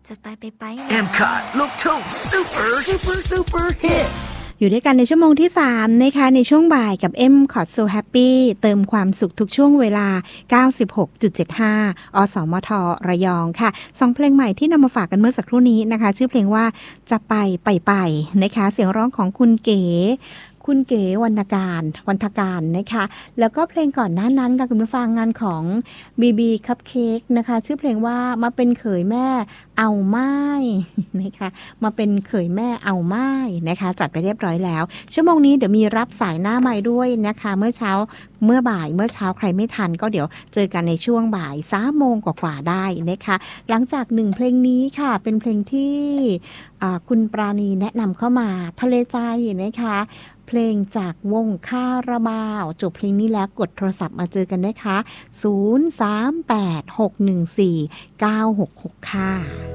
จะไป M-KOT ลูกทุ่ง super hit อยู่ด้วยกันในชั่วโมงที่3นะคะในช่วงบ่ายกับ M-KOT So Happy เติมความสุขทุกช่วงเวลา 96.75 อสมทระยองค่ะ2เพลงใหม่ที่นำมาฝากกันเมื่อสักครู่นี้นะคะชื่อเพลงว่าจะไปนะคะเสียงร้องของคุณเก๋วรรณการวันทการนะคะแล้วก็เพลงก่อนหน้านั้นค่ะคุณผู้ฟังงานของ BB Cupcake นะคะชื่อเพลงว่ามาเป็นเขยแม่เอาไม้นะคะมาเป็นเขยแม่เอาไม้นะคะจัดไปเรียบร้อยแล้วชั่วโมงนี้เดี๋ยวมีรับสายหน้าใหม่ด้วยนะคะเมื่อเช้าใครไม่ทันก็เดี๋ยวเจอกันในช่วงบ่าย3 โมงกว่าๆได้นะคะหลังจาก1เพลงนี้ค่ะเป็นเพลงที่คุณปราณีแนะนำเข้ามาทะเลใจนะคะเพลงจากวงคาราบาวจบเพลงนี้แล้วกดโทรศัพท์มาเจอกันนะคะ038 614 966ค่ะ